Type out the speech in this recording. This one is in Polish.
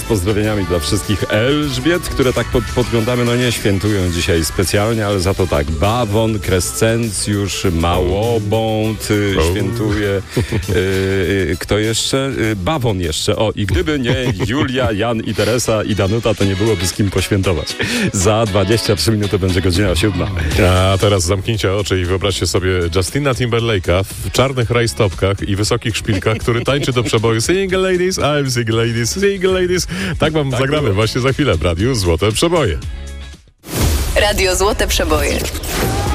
pozdrowieniami dla wszystkich Elżbiet, które tak podglądamy, no nie świętują dzisiaj specjalnie, ale za to tak, Bawon, Krescencjusz, Małobąd świętuje. Kto jeszcze? Bawon jeszcze. O, i gdyby nie Julia, Jan i Teresa i Danuta, to nie byłoby z kim poświętować. Za 23 minuty będzie godzina 7. A teraz zamknijcie oczy i wyobraźcie sobie Justina Timberlake'a w czarnych rajstopkach i wysokich szpilkach, który tańczy do przeboju Single Ladies, I'm Single Ladies, Single Ladies. Tak wam zagramy właśnie za chwilę w Radiu Złote Przeboje. Radio Złote Przeboje.